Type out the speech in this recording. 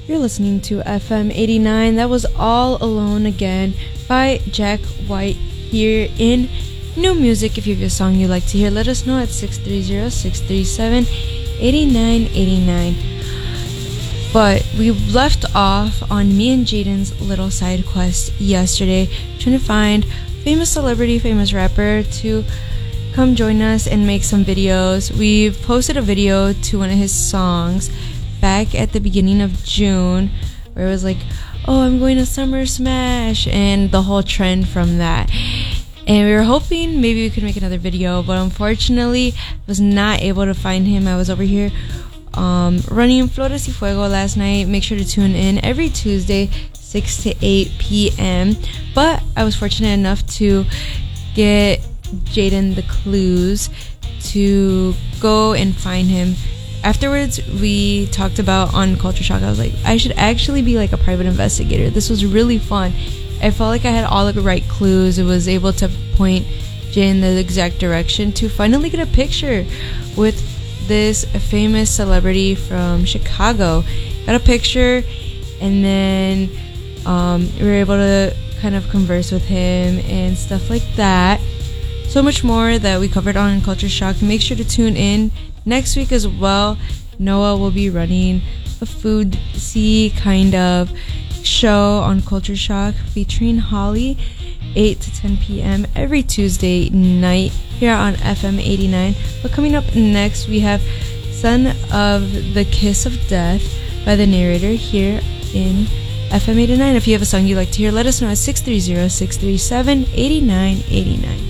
You're listening to FM 89. That was All Alone Again by Jack White here in New Music. If you have a song you'd like to hear, let us know at 630-637-8989. But we left off on me and Jaden's little side quest yesterday, trying to find famous celebrity, famous rapper to come join us and make some videos. We've posted a video to one of his songs back at the beginning of June where it was like, oh, I'm going to Summer Smash, and the whole trend from that. And we were hoping maybe we could make another video, but unfortunately was not able to find him. I was over here running Flores y Fuego last night. Make sure to tune in every Tuesday 6 to 8 p.m. But I was fortunate enough to get Jaden the clues to go and find him. Afterwards, we talked about on Culture Shock. I was like, I should actually be like a private investigator. This was really fun. I felt like I had all the right clues. It was able to point Jay in the exact direction to finally get a picture with this famous celebrity from Chicago. Got a picture, and then we were able to kind of converse with him and stuff like that. So much more that we covered on Culture Shock. Make sure to tune in next week as well. Noah will be running a food-y kind of show on Culture Shock featuring Holly, 8 to 10 p.m. every Tuesday night here on FM 89. But coming up next, we have Son of the Kiss of Death by the Narrator here in FM 89. If you have a song you'd like to hear, let us know at 630-637-8989.